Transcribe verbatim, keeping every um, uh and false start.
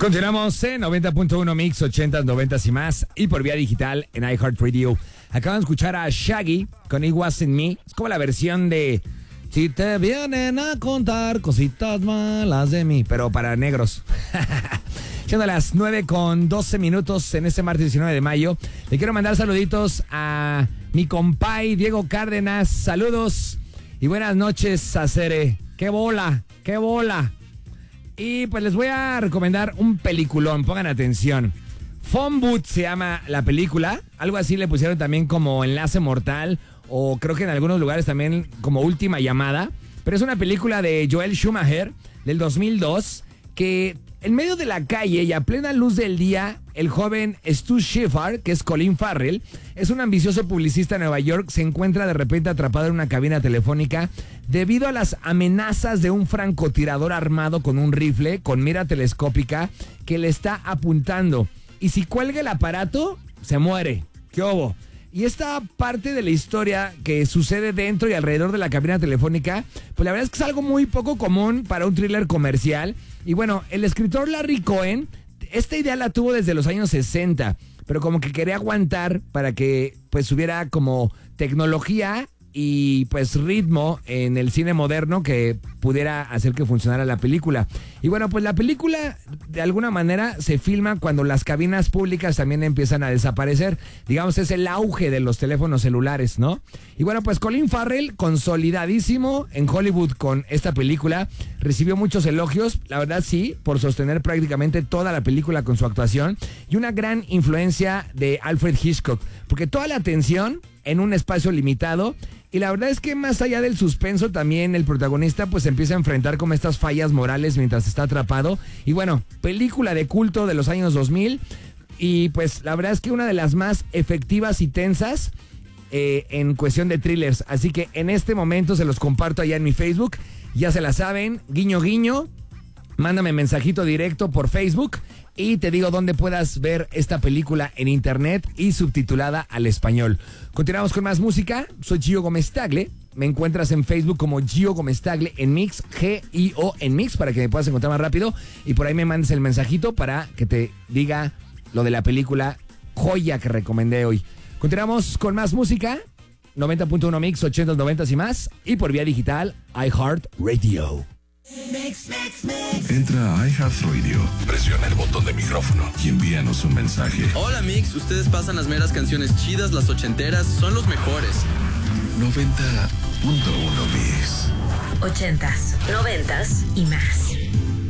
Continuamos en noventa punto uno Mix, ochentas, noventas y más, y por vía digital en iHeartRadio. Acaban de escuchar a Shaggy con It Wasn't Me. Es como la versión de Si te vienen a contar cositas malas de mí, pero para negros. Siendo las nueve con doce minutos en este martes diecinueve de mayo, le quiero mandar saluditos a mi compay Diego Cárdenas. Saludos y buenas noches a Cere. ¡Qué bola! ¡Qué bola! Y pues les voy a recomendar un peliculón, pongan atención. Phone Booth se llama la película, algo así le pusieron también como Enlace Mortal, o creo que en algunos lugares también como Última Llamada, pero es una película de Joel Schumacher del dos mil dos, que en medio de la calle y a plena luz del día, el joven Stu Schiffer, que es Colin Farrell, es un ambicioso publicista de Nueva York, se encuentra de repente atrapado en una cabina telefónica debido a las amenazas de un francotirador armado con un rifle con mira telescópica que le está apuntando. Y si cuelga el aparato, se muere. ¿Qué hubo? Y esta parte de la historia que sucede dentro y alrededor de la cabina telefónica, pues la verdad es que es algo muy poco común para un thriller comercial. Y bueno, el escritor Larry Cohen, esta idea la tuvo desde los años sesenta, pero como que quería aguantar para que pues hubiera como tecnología y pues ritmo en el cine moderno que pudiera hacer que funcionara la película. Y bueno, pues la película de alguna manera se filma cuando las cabinas públicas también empiezan a desaparecer. Digamos, es el auge de los teléfonos celulares, ¿no? Y bueno, pues Colin Farrell, consolidadísimo en Hollywood con esta película, recibió muchos elogios, la verdad sí, por sostener prácticamente toda la película con su actuación y una gran influencia de Alfred Hitchcock, porque toda la atención en un espacio limitado. Y la verdad es que más allá del suspenso, también el protagonista pues empieza a enfrentar como estas fallas morales mientras está atrapado. Y bueno, película de culto de los años dos mil. Y pues la verdad es que una de las más efectivas y tensas eh, en cuestión de thrillers. Así que en este momento se los comparto allá en mi Facebook. Ya se la saben, guiño guiño. Mándame mensajito directo por Facebook y te digo dónde puedas ver esta película en internet y subtitulada al español. Continuamos con más música. Soy Gio Gómez Tagle. Me encuentras en Facebook como Gio Gómez Tagle en Mix, G I O en Mix, para que me puedas encontrar más rápido. Y por ahí me mandes el mensajito para que te diga lo de la película joya que recomendé hoy. Continuamos con más música. noventa punto uno Mix, ochentas, noventas y más. Y por vía digital, iHeartRadio. Mix, mix, mix. Entra a iHeartRadio, presiona el botón de micrófono y envíanos un mensaje. Hola Mix, ustedes pasan las meras canciones chidas, las ochenteras, son los mejores. noventa punto uno Mix. Ochentas, noventas y más.